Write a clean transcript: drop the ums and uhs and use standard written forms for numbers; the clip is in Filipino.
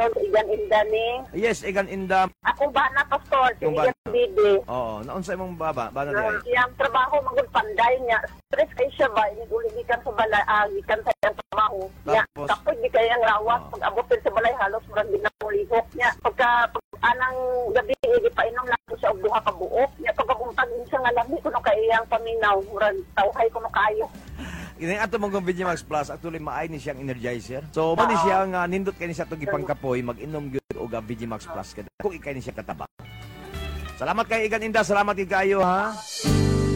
Pastor, igan inda ni. Yes, igan inda. Ako ba na, Pastor? Yung Igan bibi. Oo, naunsa imong baba, ba na diay? Siyang trabaho, magulpanday niya. Stress kayo siya ba? Inuligikan sa balay, gikan sa iyang trabaho. Niya, Tapos? kapag di kayang lawas, pag-abutin sa balay, halos murang ginamulihok niya. Anang gabi, ipainom lang ko siya og duha ka buok. Niya, pagkabuntag siya nga labi, kuno kayang paminaw, murang tawhay kuno kayo. Kini ato mong VGMax Plus actually maay ni siyang energizer. So mo ni siya nga nindot kay ni siya tong ipangkapoy mag-inom gyud og VGMax Plus kada kung ikay ni siya kataba. Salamat kay Igan Inda, salamat kay kayo ha.